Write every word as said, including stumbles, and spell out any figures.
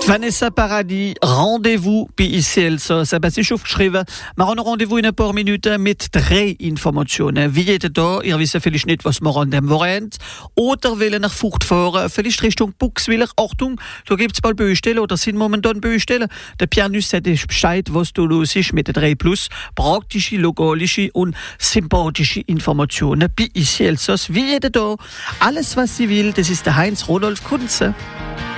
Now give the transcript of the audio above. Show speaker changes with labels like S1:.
S1: Vanessa Paradis, Rendez-vous bei ici Elsass. Es ist aufgeschrieben, wir haben ein Rendezvous in ein paar Minuten mit drei Informationen. Wie jeden Tag, ihr wisst vielleicht nicht, was wir an dem Wochenende oder wollen nach Furt fahren, vielleicht Richtung Buxwiller. Achtung, da gibt es bald Baustellen oder sind momentan Baustellen. Der Pianus sagt Bescheid, was da los ist mit den drei Plus. Praktische, lokalische und sympathische Informationen bei ici Elsass. Wie jeden Tag. Alles, was sie will, das ist der Heinz Rodolf Kunze.